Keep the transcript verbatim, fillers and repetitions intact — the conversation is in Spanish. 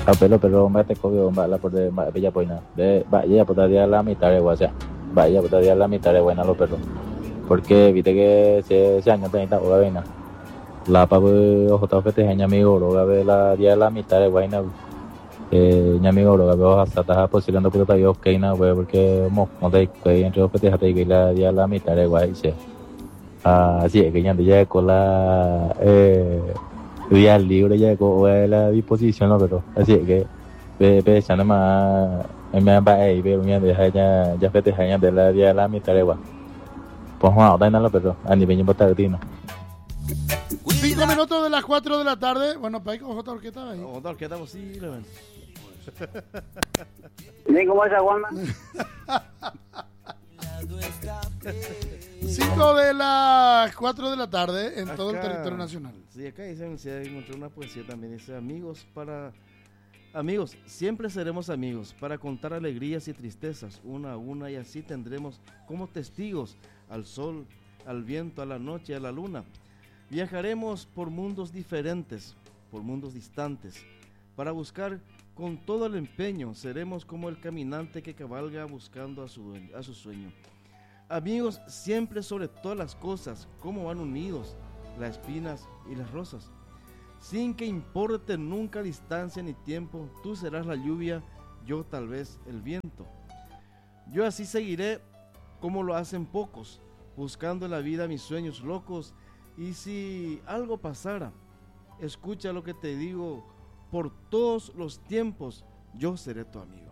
a pelo pero me te cogió va la por de bella poina de vaya por día la mitad de guasa vaya por día la mitad de buena los perros porque viste que se se año treinta o vaina la pa ojo ta fete nya amigo lo gabe la día la mitad de vaina eh nya amigo lo gabe hasta ta posibilando por ta yo que na we porque mo mo dai que entre los fete hasta que la día la mitad de guasa ah así es que ya de con la eh día libre ya con la disposición no pero así es que về về sáng mà em em ba ấy về nhà để hai nhà nhà phết hai nhà để là dia la mi tare wa pues wow dai nada pero a nivel de tarde. Cinco minutos de las cuatro de la tarde. Bueno, para ahí con J. Orqueta ahí. J. Orqueta posible. Bien, ¿cómo se aguanta? Cinco de las cuatro de la tarde en Acá, todo el territorio nacional. Sí, acá dicen, se encontró una poesía también, dice, amigos para... Amigos, siempre seremos amigos, para contar alegrías y tristezas, una a una, y así tendremos como testigos al sol, al viento, a la noche, a la luna. Viajaremos por mundos diferentes, por mundos distantes, para buscar con todo el empeño, seremos como el caminante que cabalga buscando a su, a su sueño. Amigos, siempre sobre todas las cosas, cómo van unidos las espinas y las rosas. Sin que importe nunca distancia ni tiempo, tú serás la lluvia, yo tal vez el viento. Yo así seguiré como lo hacen pocos, buscando en la vida mis sueños locos, y si algo pasara, escucha lo que te digo, por todos los tiempos yo seré tu amigo.